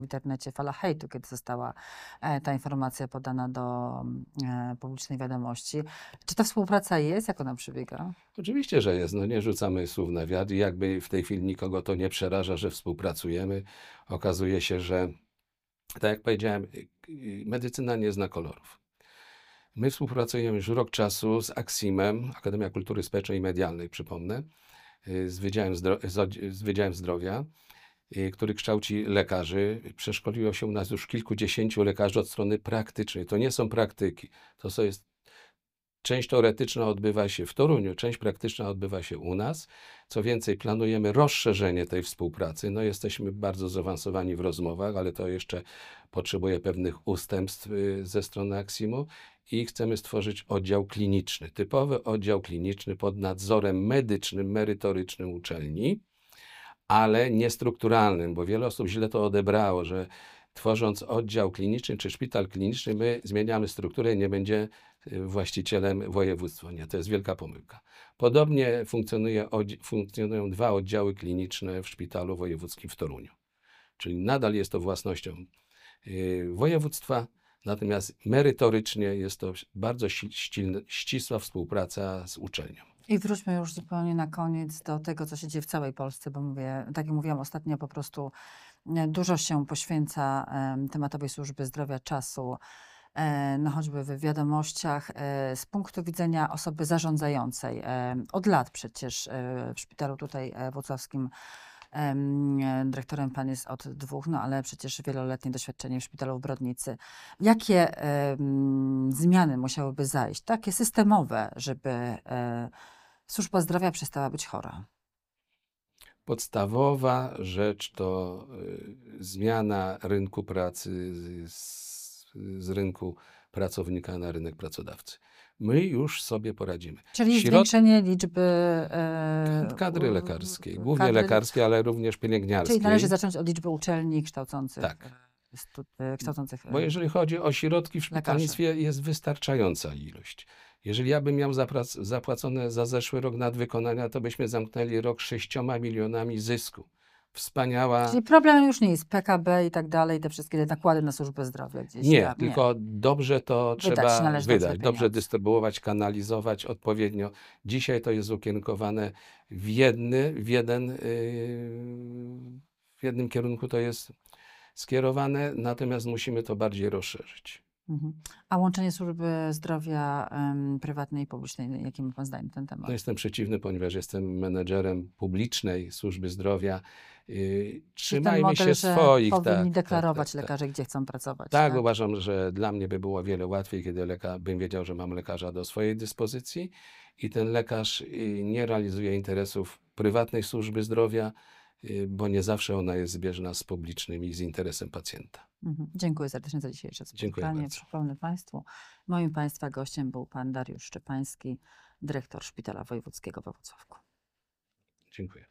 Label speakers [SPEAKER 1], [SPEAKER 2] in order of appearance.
[SPEAKER 1] w internecie fala hejtu, kiedy została ta informacja podana do publicznej wiadomości. Czy ta współpraca jest? Jak ona przebiega?
[SPEAKER 2] Oczywiście, że jest. No nie rzucamy słów na wiatr i jakby w tej chwili nikogo to nie przeraża, że współpracujemy. Okazuje się, że tak jak powiedziałem, medycyna nie zna kolorów. My współpracujemy już rok czasu z Aksimem, Akademia Kultury Społecznej i Medialnej, przypomnę, z Wydziałem Zdrowia, który kształci lekarzy. Przeszkoliło się u nas już kilkudziesięciu lekarzy od strony praktycznej. To nie są praktyki, jest część teoretyczna odbywa się w Toruniu, część praktyczna odbywa się u nas. Co więcej, planujemy rozszerzenie tej współpracy. No, jesteśmy bardzo zaawansowani w rozmowach, ale to jeszcze potrzebuje pewnych ustępstw ze strony Aksimu i chcemy stworzyć oddział kliniczny, typowy oddział kliniczny pod nadzorem medycznym, merytorycznym uczelni, ale niestrukturalnym, bo wiele osób źle to odebrało, że tworząc oddział kliniczny czy szpital kliniczny, my zmieniamy strukturę i nie będzie właścicielem województwa. Nie, to jest wielka pomyłka. Podobnie funkcjonują dwa oddziały kliniczne w szpitalu wojewódzkim w Toruniu. Czyli nadal jest to własnością województwa, natomiast merytorycznie jest to bardzo ścisła współpraca z uczelnią.
[SPEAKER 1] I wróćmy już zupełnie na koniec do tego, co się dzieje w całej Polsce, bo mówię, tak jak mówiłam ostatnio, po prostu dużo się poświęca tematowi służby zdrowia czasu, no choćby w wiadomościach, z punktu widzenia osoby zarządzającej. Od lat przecież w szpitalu tutaj włocławskim dyrektorem pan jest od 2, no ale przecież wieloletnie doświadczenie w szpitalu w Brodnicy. Jakie zmiany musiałyby zajść, takie systemowe, żeby służba zdrowia przestała być chora?
[SPEAKER 2] Podstawowa rzecz to zmiana rynku pracy z rynku pracownika na rynek pracodawcy. My już sobie poradzimy.
[SPEAKER 1] Czyli zwiększenie liczby
[SPEAKER 2] Kadry lekarskiej, głównie lekarskiej, ale również pielęgniarskiej.
[SPEAKER 1] Czyli należy zacząć od liczby uczelni kształcących,
[SPEAKER 2] Tak.
[SPEAKER 1] kształcących
[SPEAKER 2] Bo jeżeli chodzi o ośrodki w szpitalnictwie, jest wystarczająca ilość. Jeżeli ja bym miał zapłacone za zeszły rok nadwykonania, to byśmy zamknęli rok 6 milionami zysku. Wspaniała...
[SPEAKER 1] Czyli problem już nie jest PKB i tak dalej, te wszystkie nakłady na służbę zdrowia gdzieś.
[SPEAKER 2] Nie, tylko dobrze to trzeba wydać, dobrze
[SPEAKER 1] pieniądze.
[SPEAKER 2] dystrybuować, kanalizować odpowiednio. Dzisiaj to jest ukierunkowane w jednym kierunku to jest skierowane, natomiast musimy to bardziej rozszerzyć.
[SPEAKER 1] A łączenie służby zdrowia prywatnej i publicznej, jakie ma pan zdanie na ten temat?
[SPEAKER 2] No jestem przeciwny, ponieważ jestem menedżerem publicznej służby zdrowia. Trzymajmy
[SPEAKER 1] model,
[SPEAKER 2] się
[SPEAKER 1] że
[SPEAKER 2] swoich.
[SPEAKER 1] powinni deklarować lekarze, gdzie chcą pracować.
[SPEAKER 2] Tak, uważam, że dla mnie by było wiele łatwiej, kiedy bym wiedział, że mam lekarza do swojej dyspozycji i ten lekarz nie realizuje interesów prywatnej służby zdrowia, bo nie zawsze ona jest zbieżna z publicznym i z interesem pacjenta.
[SPEAKER 1] Dziękuję serdecznie za dzisiejsze spotkanie.
[SPEAKER 2] Dziękuję bardzo.
[SPEAKER 1] Przypomnę państwu, moim państwa gościem był pan Dariusz Szczepański, dyrektor Szpitala Wojewódzkiego we Włocławku.
[SPEAKER 2] Dziękuję.